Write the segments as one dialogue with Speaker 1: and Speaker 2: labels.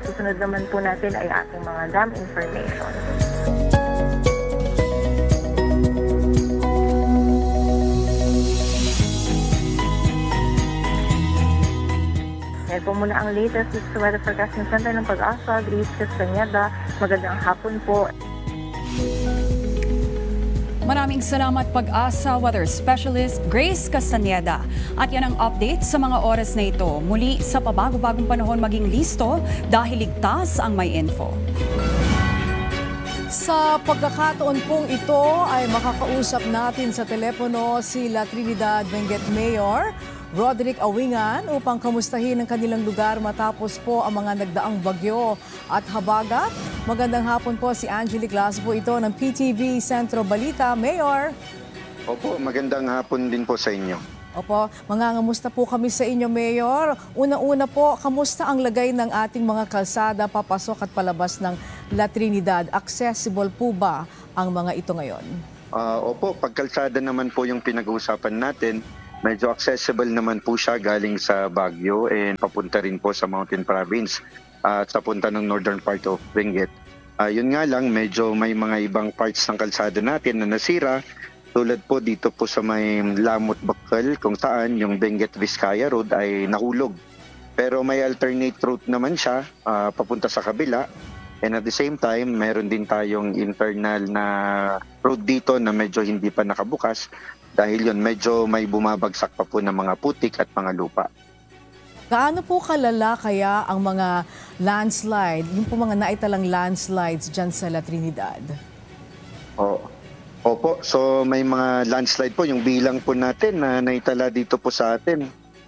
Speaker 1: Susunod naman po natin ay ating mga dam information. Yan po muna ang latest sa Weather Forecasting Center ng Pag-asa, Grace Castañeda. Magandang hapon po.
Speaker 2: Maraming salamat Pag-asa Weather Specialist Grace Castañeda. At yan ang update sa mga oras na ito. Muli sa pabago-bagong panahon maging listo dahil ligtas ang may info.
Speaker 3: Sa pagkakataon pong ito ay makakausap natin sa telepono si La Trinidad Benguet Mayor Roderick Awingan upang kamustahin ang kanilang lugar matapos po ang mga nagdaang bagyo at habagat. Magandang hapon po si Angelique Lasbo ito ng PTV Sentro Balita. Mayor.
Speaker 4: Opo, magandang hapon din po sa inyo.
Speaker 3: Opo, mangangamusta po kami sa inyo, Mayor. Una-una po, kamusta ang lagay ng ating mga kalsada papasok at palabas ng La Trinidad? Accessible po ba ang mga ito ngayon?
Speaker 4: Opo, pagkalsada naman po yung pinag-uusapan natin. Medyo accessible naman po siya galing sa Baguio and papunta rin po sa Mountain Province at sa punta ng northern part of Benguet. Yun nga lang, medyo may mga ibang parts ng kalsada natin na nasira. Tulad po dito po sa may Lamot Bakal kung saan yung Benguet Vizcaya Road ay nahulog. Pero may alternate route naman siya papunta sa kabila. And at the same time, meron din tayong internal na road dito na medyo hindi pa nakabukas. Dahil yun, medyo may bumabagsak pa po ng mga putik at mga lupa.
Speaker 3: Gaano po kalala kaya ang mga landslide, yung po mga naitalang landslides dyan sa La Trinidad?
Speaker 4: Opo, so may mga landslide po, yung bilang po natin na naitala dito po sa atin.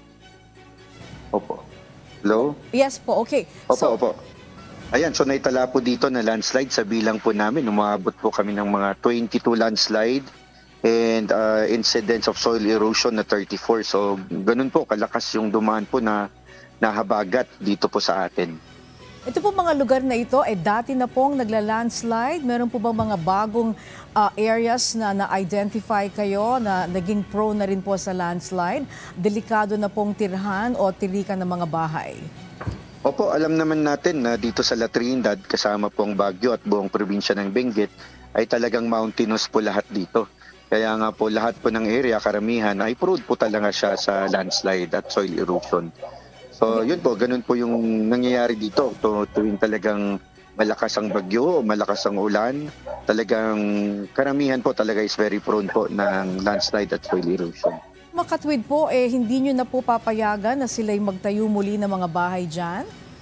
Speaker 4: Opo. Hello?
Speaker 3: Yes po, okay.
Speaker 4: Opo. Ayan, so naitala po dito na landslide sa bilang po namin. Umabot po kami ng mga 22 landslide. And incidents of soil erosion na 34. So, ganun po, kalakas yung dumaan po na habagat dito po sa atin.
Speaker 3: Ito po mga lugar na ito, dati na pong nagla-landslide. Meron po bang mga bagong areas na na-identify kayo na naging prone na rin po sa landslide? Delikado na pong tirhan o tirikan ng mga bahay?
Speaker 4: Opo, alam naman natin na dito sa La Trinidad, kasama pong Baguio at buong probinsya ng Benguet, ay talagang mountainous po lahat dito. Kaya nga po lahat po ng area, karamihan, ay prone po talaga siya sa landslide at soil erosion. So yun po, ganun po yung nangyayari dito. Tuwing talagang malakas ang bagyo o malakas ang ulan, talagang karamihan po talaga is very prone po ng landslide at soil erosion.
Speaker 3: Makatwid po, hindi nyo na po papayagan na sila'y magtayo muli ng mga bahay dyan?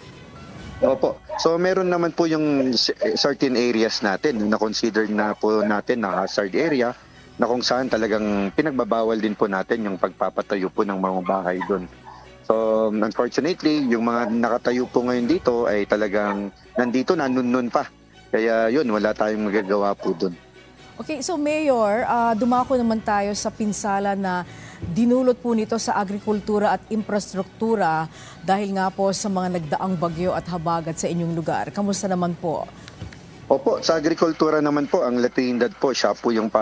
Speaker 4: Opo. So meron naman po yung certain areas natin na consider na po natin na hazard area, na kung saan talagang pinagbabawal din po natin yung pagpapatayo po ng mga bahay doon. So unfortunately, yung mga nakatayo po ngayon dito ay talagang nandito na nun pa. Kaya yun, wala tayong magagawa po doon.
Speaker 3: Okay, so Mayor, dumako naman tayo sa pinsala na dinulot po nito sa agrikultura at infrastruktura dahil nga po sa mga nagdaang bagyo at habagat sa inyong lugar. Kamusta naman po?
Speaker 4: Opo, sa agrikultura naman po, ang La Trinidad po, siya po yung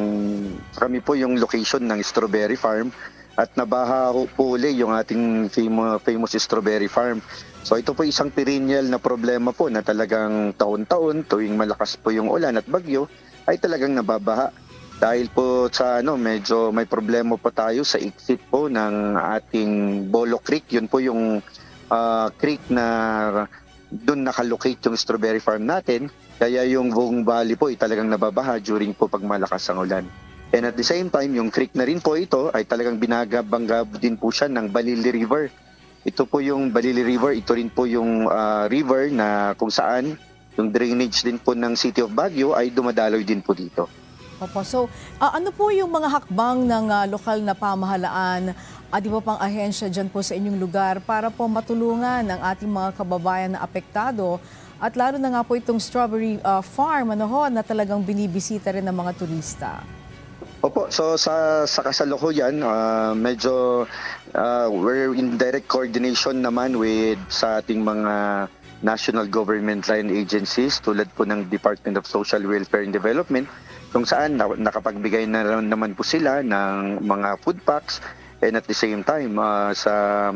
Speaker 4: kami po yung location ng strawberry farm at nabaha po uli yung ating famous strawberry farm. So ito po isang perennial na problema po na talagang taon-taon tuwing malakas po yung ulan at bagyo ay talagang nababaha. Dahil po sa medyo may problema po tayo sa exit po ng ating Bolo Creek. Yun po yung creek na doon nakalocate yung strawberry farm natin. Kaya yung buong valley po ay talagang nababaha during po pag malakas ang ulan. And at the same time, yung creek na rin po ito ay talagang binagabangga din po siya ng Balili River. Ito po yung Balili River, ito rin po yung river na kung saan yung drainage din po ng City of Baguio ay dumadaloy din po dito.
Speaker 3: Opo, so ano po yung mga hakbang ng lokal na pamahalaan at iba pang ahensya dyan po sa inyong lugar para po matulungan ang ating mga kababayan na apektado at lalo na nga po itong strawberry farm na talagang binibisita rin ng mga turista?
Speaker 4: Opo, so sa kasalukuyan, medyo we're in direct coordination naman with sa ating mga national government line agencies tulad po ng Department of Social Welfare and Development kung saan nakapagbigay na naman po sila ng mga food packs and at the same time sa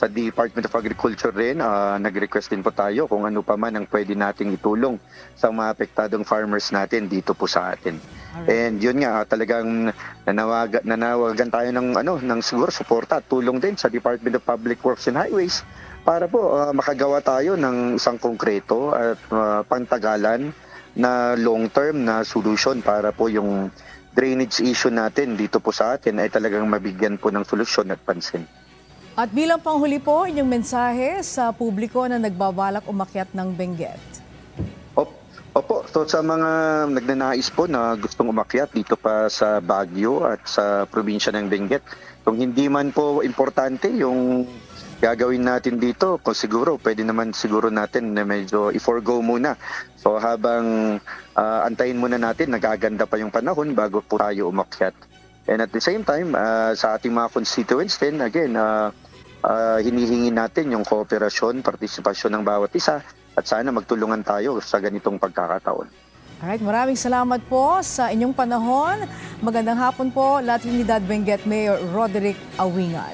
Speaker 4: sa Department of Agriculture rin, nag-request din po tayo kung ano pa man ang pwede nating itulong sa mga apektadong farmers natin dito po sa atin. And yun nga, talagang nanawagan tayo ng siguro suporta at tulong din sa Department of Public Works and Highways para po makagawa tayo ng isang konkreto at pantagalan na long-term na solution para po yung drainage issue natin dito po sa atin ay talagang mabigyan po ng solusyon at pansin.
Speaker 3: At bilang panghuli po, inyong mensahe sa publiko na nagbabalak umakyat ng Benguet.
Speaker 4: Opo, so sa mga nagnanais po na gustong umakyat dito pa sa Baguio at sa probinsya ng Benguet, kung hindi man po importante yung gagawin natin dito, kung siguro pwede naman siguro natin na medyo i-forgo muna. So habang antayin muna natin, nagaganda pa yung panahon bago po tayo umakyat. And at the same time, sa ating mga constituents din, again, hinihingi natin yung kooperasyon, partisipasyon ng bawat isa at sana magtulungan tayo sa ganitong pagkakataon.
Speaker 3: Alright, maraming salamat po sa inyong panahon. Magandang hapon po, La Trinidad Benguet Mayor Roderick Awingan.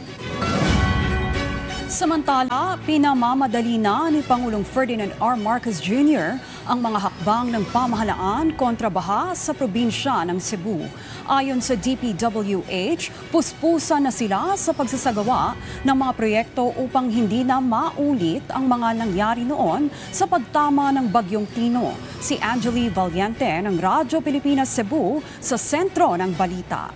Speaker 2: Samantala, pinamamadali na ni Pangulong Ferdinand R. Marcos Jr. ang mga hakbang ng pamahalaan kontra baha sa probinsya ng Cebu. Ayon sa DPWH, puspusan na sila sa pagsasagawa ng mga proyekto upang hindi na maulit ang mga nangyari noon sa pagtama ng Bagyong Tino. Si Angeli Valiente ng Radyo Pilipinas Cebu sa sentro ng balita.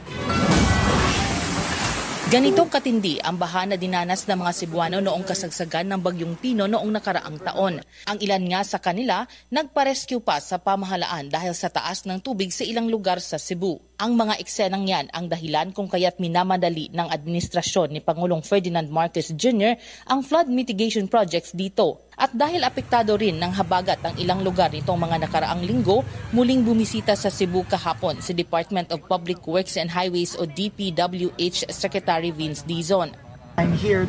Speaker 5: Ganitong katindi ang baha na dinanas ng mga Cebuano noong kasagsagan ng Bagyong Tino noong nakaraang taon. Ang ilan nga sa kanila nagpa-rescue pa sa pamahalaan dahil sa taas ng tubig sa ilang lugar sa Cebu. Ang mga eksenang yan ang dahilan kung kaya't minamadali ng administrasyon ni Pangulong Ferdinand Marcos Jr. ang flood mitigation projects dito. At dahil apektado rin ng habagat ang ilang lugar nitong mga nakaraang linggo, muling bumisita sa Cebu kahapon si Department of Public Works and Highways o DPWH Secretary Vince Dizon.
Speaker 6: I'm here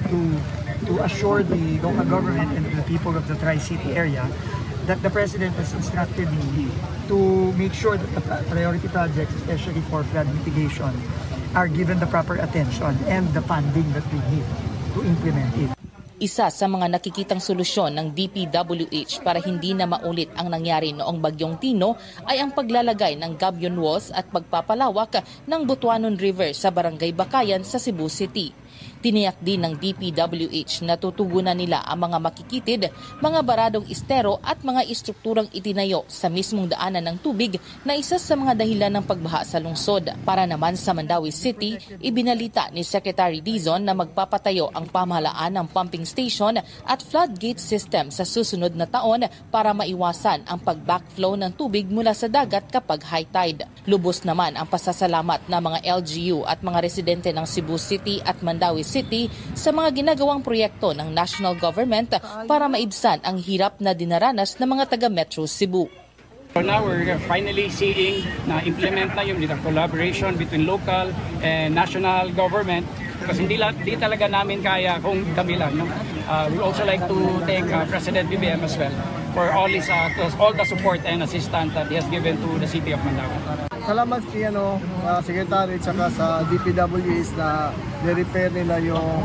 Speaker 6: to assure the local government and the people of the Tri-City area that the President has instructed me to make sure that the priority projects, especially for flood mitigation, are given the proper attention and the funding that we need to implement it.
Speaker 5: Isa sa mga nakikitang solusyon ng DPWH para hindi na maulit ang nangyari noong Bagyong Tino ay ang paglalagay ng gabion walls at pagpapalawak ng Butuanon River sa Barangay Bakayan sa Cebu City. Tiniyak din ng DPWH na tutugunan nila ang mga makikitid, mga baradong estero at mga istrukturang itinayo sa mismong daanan ng tubig na isa sa mga dahilan ng pagbaha sa lungsod. Para naman sa Mandawi City, ibinalita ni Secretary Dizon na magpapatayo ang pamahalaan ng pumping station at floodgate system sa susunod na taon para maiwasan ang pag-backflow ng tubig mula sa dagat kapag high tide. Lubos naman ang pasasalamat ng mga LGU at mga residente ng Cebu City at Mandawi City sa mga ginagawang proyekto ng national government para maibsan ang hirap na dinaranas ng mga taga Metro Cebu.
Speaker 7: So now we're finally seeing na implement na yung collaboration between local and national government kasi hindi talaga namin kaya kung kami lang. No? We also like to thank President BBM as well for all the support and assistance that he has given to the city of Mandawi.
Speaker 6: Salamat kay Secretary at saka sa DPWH na ni-repair nila yung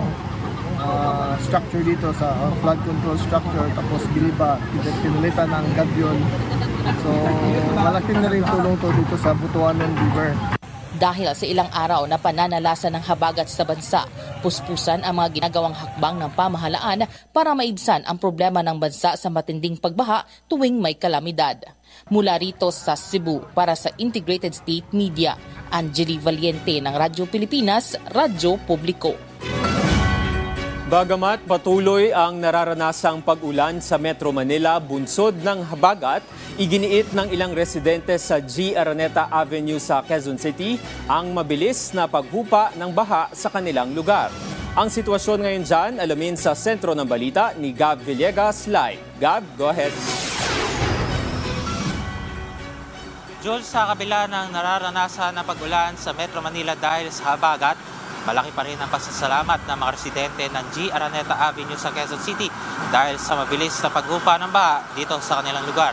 Speaker 6: structure dito sa flood control structure tapos giliba, pinulitan ng gabion. So malaking na rin tulong to dito sa Butuanon River.
Speaker 5: Dahil sa ilang araw na pananalasa ng habagat sa bansa, puspusan ang mga ginagawang hakbang ng pamahalaan para maibsan ang problema ng bansa sa matinding pagbaha tuwing may kalamidad. Mula rito sa Cebu para sa Integrated State Media, Angeli Valiente ng Radyo Pilipinas, Radyo Publiko.
Speaker 8: Bagamat patuloy ang nararanasang pag-ulan sa Metro Manila, bunsod ng habagat, iginiit ng ilang residente sa G. Araneta Avenue sa Quezon City ang mabilis na paghupa ng baha sa kanilang lugar. Ang sitwasyon ngayon dyan, alamin sa sentro ng balita ni Gab Villegas live. Gab, go ahead.
Speaker 9: Jules, sa kabila ng nararanasan na pag-ulan sa Metro Manila dahil sa habagat, malaki pa rin ang pasasalamat ng mga residente ng G. Araneta Avenue sa Quezon City dahil sa mabilis na paghupa ng baha dito sa kanilang lugar.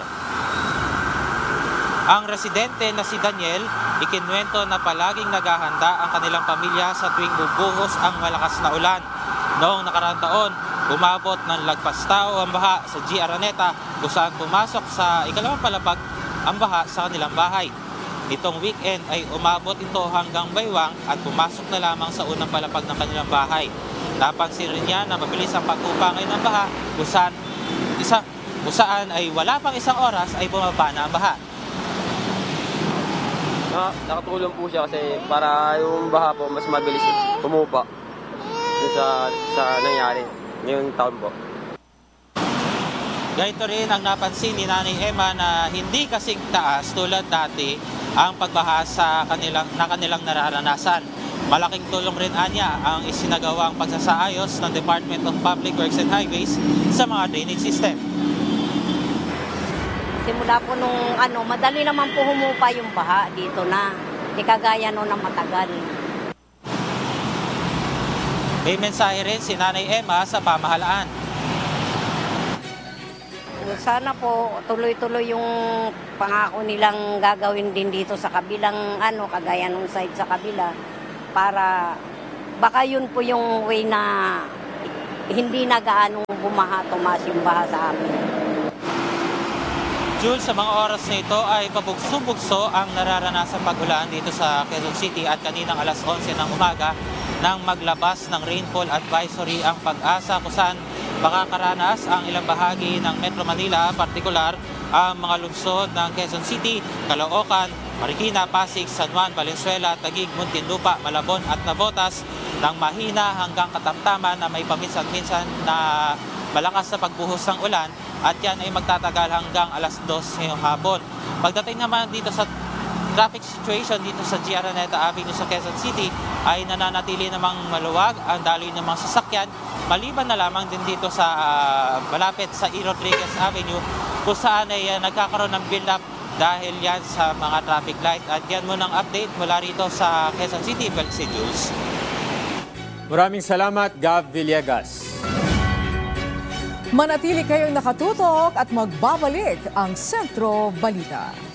Speaker 9: Ang residente na si Daniel, ikinwento na palaging naghahanda ang kanilang pamilya sa tuwing bubuhos ang malakas na ulan. Noong nakaraang taon, umabot ng lagpas tao ang baha sa G. Araneta kung saan pumasok sa ikalawang palapag ang baha sa kanilang bahay. Nitong weekend ay umabot ito hanggang baywang at pumasok na lamang sa unang palapag ng kanilang bahay. Napansin rin niya na mabilis ang pag-upa ngayon ng baha kung saan ay wala pang isang oras ay bumaba na ang baha.
Speaker 10: Nakatulong po siya kasi para yung baha po mas mabilis pumupa sa nangyari ngayong taon po.
Speaker 9: Ganito rin ang napansin ni Nanay Emma na hindi kasing taas tulad dati ang pagbaha na kanilang nararanasan. Malaking tulong rin anya ang isinagawang pagsasaayos ng Department of Public Works and Highways sa mga drainage system.
Speaker 11: Simula po nung madali naman po humupa yung baha dito na. Di kagaya noon na matagal.
Speaker 9: May mensahe rin si Nanay Emma sa pamahalaan.
Speaker 11: Sana po tuloy-tuloy yung pangako nilang gagawin din dito sa kabilang kagaya nung side sa kabila para baka yun po yung way na hindi na gaano tumaas yung baha sa amin.
Speaker 9: Jules, sa mga oras na ito ay pabugso-bugso ang nararanasang pag-ulan dito sa Quezon City at kaninang alas 11 ng umaga nang maglabas ng rainfall advisory ang Pag-asa kung saan makakaranas ang ilang bahagi ng Metro Manila, partikular ang mga lungsod ng Quezon City, Caloocan, Marikina, Pasig, San Juan, Valenzuela, Taguig, Muntinlupa, Malabon at Navotas ng mahina hanggang katamtaman na may paminsan-minsan na malakas na pagbuhos ng ulan at yan ay magtatagal hanggang alas 2 ngayong hapon. Pagdating naman dito sa traffic situation dito sa G. Araneta Avenue sa Quezon City ay nananatili namang maluwag ang daloy ng mga sasakyan maliban na lamang din dito sa malapit sa E. Rodriguez Avenue kung saan ay nagkakaroon ng build-up dahil yan sa mga traffic light. At yan mo ng update mula rito sa Quezon City, Belsi Jules.
Speaker 8: Maraming salamat, Gav Villegas.
Speaker 3: Manatili kayong nakatutok at magbabalik ang Sentro Balita.